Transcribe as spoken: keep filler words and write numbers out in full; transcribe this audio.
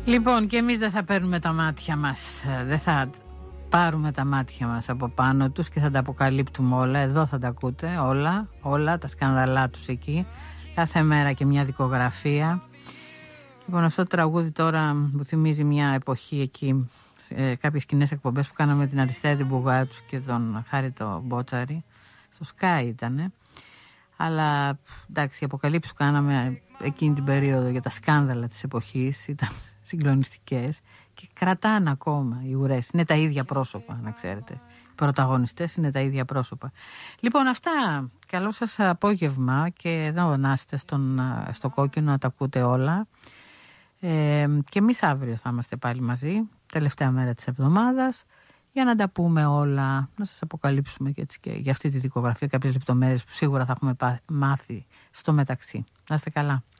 Λοιπόν, και εμείς δεν θα παίρνουμε τα μάτια μας, δεν θα πάρουμε τα μάτια μας από πάνω τους και θα τα αποκαλύπτουμε όλα. Εδώ θα τα ακούτε όλα, όλα τα σκανδαλά τους εκεί, κάθε μέρα και μια δικογραφία. Λοιπόν, αυτό το τραγούδι τώρα μου θυμίζει μια εποχή εκεί, ε, κάποιες κοινές εκπομπές που κάναμε την Αριστεία την Μπουγάτσου και τον Χάρη Μπότσαρη, στο Sky ήτανε. Αλλά εντάξει, οι αποκαλύψεις που κάναμε εκείνη την περίοδο για τα σκάνδαλα της εποχής ήταν συγκλονιστικές και κρατάνε ακόμα οι ουρές. Είναι τα ίδια πρόσωπα, να ξέρετε. Οι πρωταγωνιστές είναι τα ίδια πρόσωπα. Λοιπόν, αυτά. Καλό σας απόγευμα και εδώ να είστε στον, στο κόκκινο να τα ακούτε όλα. Ε, και εμείς αύριο θα είμαστε πάλι μαζί, τελευταία μέρα της εβδομάδας, για να τα πούμε όλα, να σας αποκαλύψουμε και, έτσι και για αυτή τη δικογραφία κάποιες λεπτομέρειες που σίγουρα θα έχουμε μάθει στο μεταξύ. Να είστε καλά.